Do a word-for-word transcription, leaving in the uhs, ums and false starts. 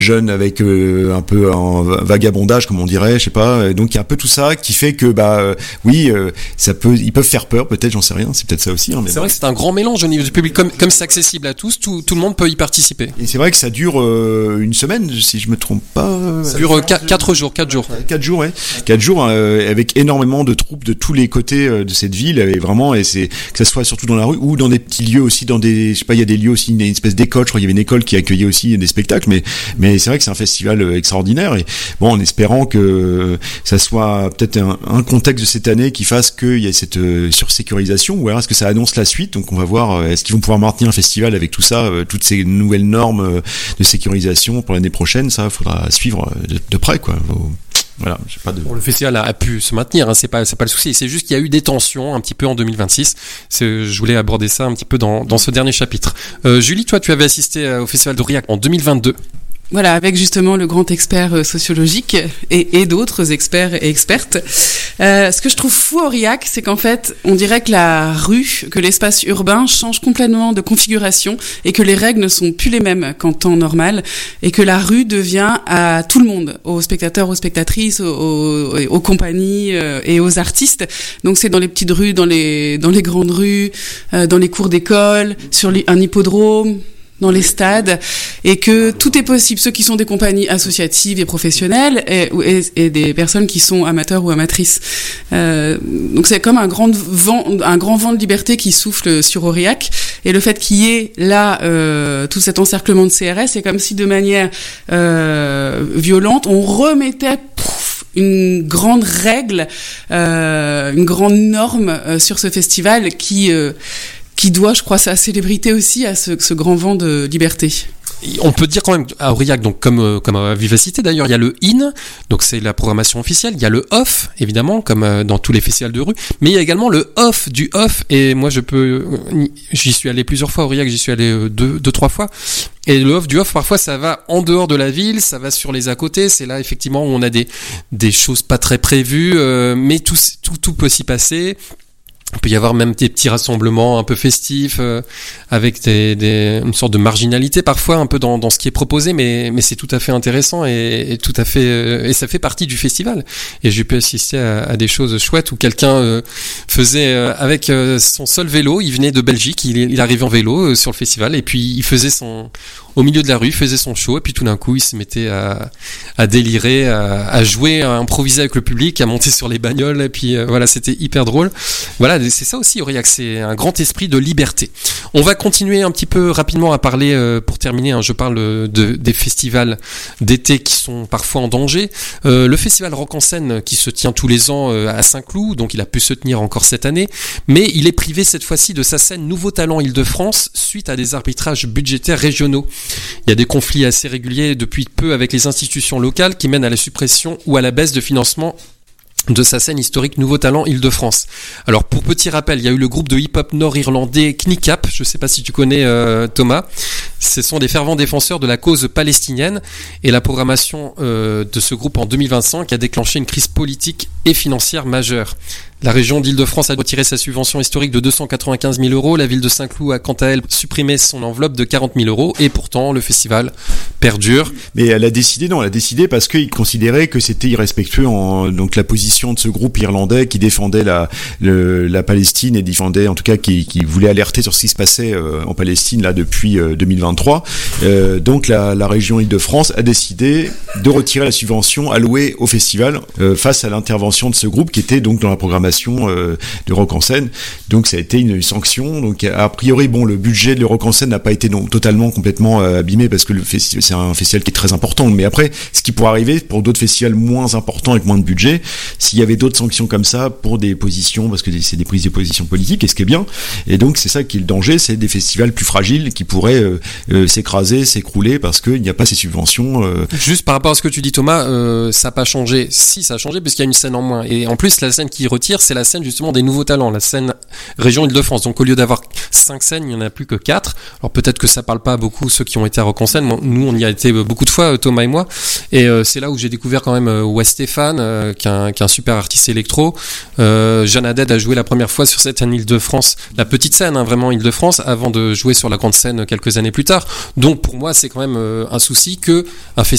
jeunes avec euh, un peu en vagabondage comme on dirait, je sais pas. Et donc il y a un peu tout ça qui fait que bah euh, oui, euh, ça peut, ils peuvent faire peur peut-être, j'en sais rien. C'est peut-être ça aussi. Hein, mais c'est vrai que c'est un grand mélange au niveau du public, comme comme c'est accessible à tous, tout tout le monde peut y participer. Et c'est vrai que ça dure euh, une semaine, si je me trompe pas. Ça dure quatre, quatre jours, quatre jours. Quatre jours, ouais. Quatre jours euh, avec énormément de troupes de tous les côtés euh, de cette ville, et vraiment, et c'est que ça soit surtout dans la rue ou dans des petits lieux aussi, dans des, je sais pas, il y a des lieux aussi, une espèce d'école. Je crois qu'il y avait une école qui accueillait aussi des spectacles, mais mais c'est vrai que c'est un festival extraordinaire. Et bon, en espérant que ça soit peut-être un, un contexte de cette année qui fasse qu'il y ait cette euh, sursécurisation, ou alors est-ce que ça annonce la suite. Donc on va voir, euh, est-ce qu'ils vont pouvoir maintenir un festival avec tout ça, euh, toutes ces nouvelles normes euh, de sécurisation pour l'année prochaine. Ça, il faudra suivre de, de près, quoi. Faut... Voilà, j'ai pas de... Bon, le festival a, a pu se maintenir, hein, c'est pas c'est pas le souci. C'est juste qu'il y a eu des tensions un petit peu en deux mille vingt-six. C'est, je voulais aborder ça un petit peu dans dans ce dernier chapitre. Euh, Julie, toi, tu avais assisté au festival d'Aurillac en deux mille vingt-deux. Voilà, avec justement le grand expert sociologique et, et d'autres experts et expertes. Euh, ce que je trouve fou à Aurillac, c'est qu'en fait, on dirait que la rue, que l'espace urbain change complètement de configuration et que les règles ne sont plus les mêmes qu'en temps normal et que la rue devient à tout le monde, aux spectateurs, aux spectatrices, aux, aux, aux compagnies et aux artistes. Donc c'est dans les petites rues, dans les dans les grandes rues, euh, dans les cours d'école, sur les, un hippodrome, dans les stades, et que tout est possible. Ceux qui sont des compagnies associatives et professionnelles, et, et, et des personnes qui sont amateurs ou amatrices. Euh, donc c'est comme un grand vent, un grand vent de liberté qui souffle sur Aurillac. Et le fait qu'il y ait là euh, tout cet encerclement de C R S, c'est comme si de manière euh, violente, on remettait pouf, une grande règle, euh, une grande norme euh, sur ce festival qui euh, qui doit, je crois, sa célébrité aussi à ce, ce grand vent de liberté. On peut dire quand même à Aurillac, donc comme comme à Vivacité d'ailleurs, il y a le in, donc c'est la programmation officielle. Il y a le off, évidemment, comme dans tous les festivals de rue, mais il y a également le off du off. Et moi, je peux, j'y suis allé plusieurs fois à Aurillac, j'y suis allé deux, deux, trois fois. Et le off du off, parfois, ça va en dehors de la ville, ça va sur les à côté. C'est là effectivement où on a des des choses pas très prévues, euh, mais tout tout tout peut s'y passer. Il peut y avoir même des petits rassemblements un peu festifs, euh, avec des, des, une sorte de marginalité parfois un peu dans, dans ce qui est proposé, mais, mais c'est tout à fait intéressant et, et tout à fait euh, et ça fait partie du festival. Et j'ai pu assister à, à des choses chouettes où quelqu'un euh, faisait euh, avec euh, son seul vélo, il venait de Belgique, il, il arrivait en vélo euh, sur le festival et puis il faisait son au milieu de la rue, il faisait son show et puis tout d'un coup il se mettait à, à délirer, à, à jouer, à improviser avec le public, à monter sur les bagnoles et puis euh, voilà, c'était hyper drôle. Voilà, c'est ça aussi Aurillac, c'est un grand esprit de liberté. On va continuer un petit peu rapidement à parler, euh, pour terminer, hein, je parle de, des festivals d'été qui sont parfois en danger. Euh, le festival Rock en Scène qui se tient tous les ans euh, à Saint-Cloud, donc il a pu se tenir encore cette année, mais il est privé cette fois-ci de sa scène Nouveau Talent Île-de-France suite à des arbitrages budgétaires régionaux. Il y a des conflits assez réguliers depuis peu avec les institutions locales qui mènent à la suppression ou à la baisse de financement de sa scène historique Nouveau Talent Île-de-France. Alors pour petit rappel, il y a eu le groupe de hip-hop nord-irlandais Kneecap, je ne sais pas si tu connais euh, Thomas, ce sont des fervents défenseurs de la cause palestinienne et la programmation euh, de ce groupe en deux mille vingt-cinq a déclenché une crise politique et financière majeure. La région d'Île-de-France a retiré sa subvention historique de deux cent quatre-vingt-quinze mille euros. La ville de Saint-Cloud a quant à elle supprimé son enveloppe de quarante mille euros. Et pourtant, le festival perdure. Mais elle a décidé, non, elle a décidé parce qu'il considérait que c'était irrespectueux en, donc la position de ce groupe irlandais qui défendait la, le, la Palestine et défendait, en tout cas, qui, qui voulait alerter sur ce qui se passait euh, en Palestine, là, depuis euh, deux mille vingt-trois. Euh, donc, la, la région Île-de-France a décidé de retirer la subvention allouée au festival euh, face à l'intervention de ce groupe qui était donc dans la programmation de Rock en Scène. Donc ça a été une sanction. Donc a priori, bon, le budget de Rock en Scène n'a pas été non, totalement, complètement euh, abîmé parce que le festival, c'est un festival qui est très important. Mais après, ce qui pourrait arriver pour d'autres festivals moins importants avec moins de budget, s'il y avait d'autres sanctions comme ça pour des positions, parce que c'est des prises de position politiques, et ce qui est bien. Et donc c'est ça qui est le danger, c'est des festivals plus fragiles qui pourraient euh, euh, s'écraser, s'écrouler parce qu'il n'y a pas ces subventions. Euh... Juste par rapport à ce que tu dis, Thomas, euh, ça n'a pas changé. Si, ça a changé puisqu'il y a une scène en moins. Et en plus, la scène qui retire, c'est la scène justement des nouveaux talents, la scène région Île-de-France. Donc au lieu d'avoir cinq scènes, il n'y en a plus que quatre. Alors peut-être que ça parle pas à beaucoup ceux qui ont été à Rock en Scène. Nous, on y a été beaucoup de fois, Thomas et moi. Et euh, c'est là où j'ai découvert quand même euh, Wes Stéphane, euh, qui est un, qui est un super artiste électro. Euh, Jeanne Haddad a joué la première fois sur cette scène Île-de-France, la petite scène, hein, vraiment Île-de-France, avant de jouer sur la grande scène quelques années plus tard. Donc pour moi, c'est quand même euh, un souci que un festival